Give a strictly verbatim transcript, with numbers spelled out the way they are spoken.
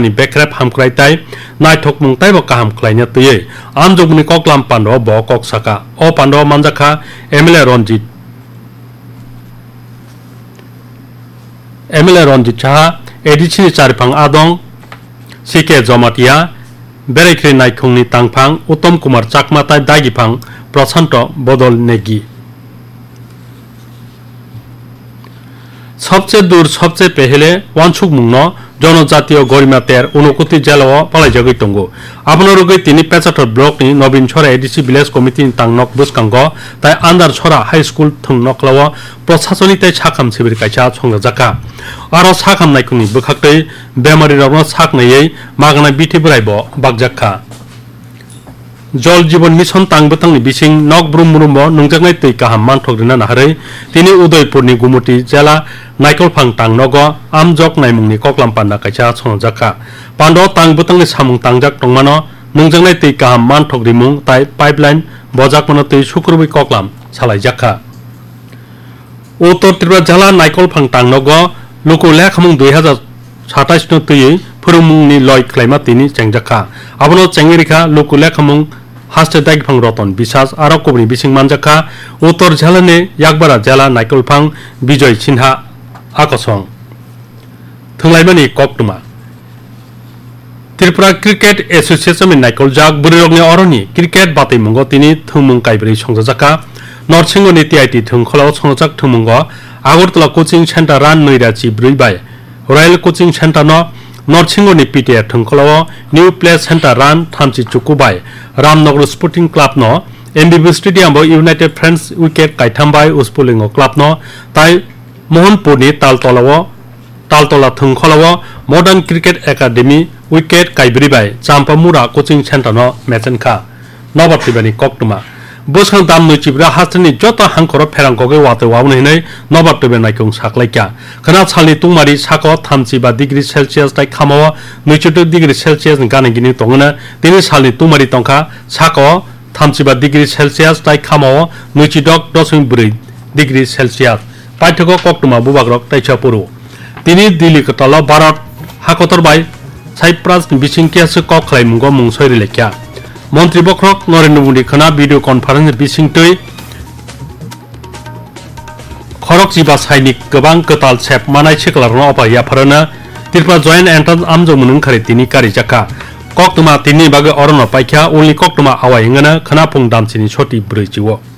ni bekrep hamkrai tai nai thok mung tai bo kaham khlaina tuye amjogni koklam pando bo kok saka o pando manjakha emle ronjit emle ronjit cha edichi charphang adong sike jomatia berekri naikhungni tangphang uttom kumar chakma tai dagipang prashanto bodol negi सबसे दूर सबसे पहले वांछुक मुंगनो जनजातीय गरिमा तेर उनकुति जेलाव पलाइजगै दंगो आपनरगै तिनि पेचाटर block नि नवीन छरा ADC village committee तांगनक बुसकांगो ताइ आन्दार छरा हाई स्कुल थंनकलाव प्रशासनिक ताइ साखाम शिबिर काइसा संगजाका आरो साखाम नायकुनि बखाक्तै बेमारि रबनो साखनायै मागना बिथि बुराइबो बागजाखा जल जीवन मिशन तांगबतांनि बिसिं नक ब्रुमब्रुमबो नंजांनाय तै गाहाम मानथग्रिना नाहरै तिनि उदयपुरनि गुमुटी जेला नायकलफां तांनगो आमजक नायमुंनि कक्लाम पान्ना काइसा संजाखा पान्डो तांगबतांनि सामुं तांजाक तंमानो नंजांनाय तै गाहाम मानथग्रिमुं ताइ पाइपलाइन बजाकमनो तै सुक्रुबै कक्लाम सालाइजाखा उत्तर त्रिपुरा जेला नायकलफां तांनगो लुकु लेखामुं दुई हजार सत्ताईस नो तैयै फोरोंमुंनि लय क्लाइमा तिनि चेंजाखा आबनो चेंगिरिखा लुकु लेखामुं हास्ते दागिफां रतन बिसास आरो कबनि बिसिं मानजाखा उत्तर जेलानि याकबारा जेला नायकलफां बिजय सिन्हा आकसं थंलाइमानि कक्टुमा त्रिपुरा क्रिकेट एसोसिएशन नायकलजाक बुरिरगनि अरनि क्रिकेट बातै मुंगो तिनि थंमुं काइब्रै संजाका नरसिंहनि टीआईटी थंखलाव संजाक थंमुंगो आगरतला कोचिं सेन्टार रान नैराची ब्रै बाय रयेल कोचिं सेन्टार न नरसिंहनि पीटीआर थंखलाव न्यू प्ले सेन्टार रान थामची चुकुबाय रामनगर स्पोर्टिंग क्लब न MBB stadium United friends wicket काइथामबाय उसपुलिंग club न ताइ मोहनपुरनि तालतलाव तालतला थंखलाव modern cricket academy wicket काइब्रिबाय चाम्पामुरा कोचिं centre न मेचनखा नबात्रिबानि कक्टुमा बोसखां दाम नैचिब्रा हास्टनि जत हांखर फेरांगगे वाते वावने हिनै नबात्रिबे नायखं साख्लाइका खना सालनि तुंमारि साको थामजिबा डिग्री सेल्सियास ताइ खामाव नैजिद' डिग्री सेल्सियास गानेगिनि तंगना तिनि सालनि तुंमारि तंखा साको थामजिबा डिग्री सेल्सियास ताइ खामाव नैजिद' दशमिक ब्रै डिग्री सेल्सियास पाठ्यको कक्टुमा बुबाग्रक ताइचापुरु तिनि दिल्ली कतल भारत हाकतरबाय साइप्रास बिसिंकियास कक खलाइमुंगो मुंसयरि लेख्या मंत्री बख्रक नरेंद्र मोदी खना वीडियो कॉन्फ्रेंस बिसिंतै खरक जिबा सैनिक गोबां गोताल सेप मानाय सिखलारनो अपाया फरना त्रिपुरा जॉइंट एंट्रेंस आमजो मुनंखारि तिनि कारिजाका कक्टुमा तिनि बागे अरन पाइख्या उलनि कक्टुमा आवायंगना खना फुं दामसिनि छति ब्रैजिओ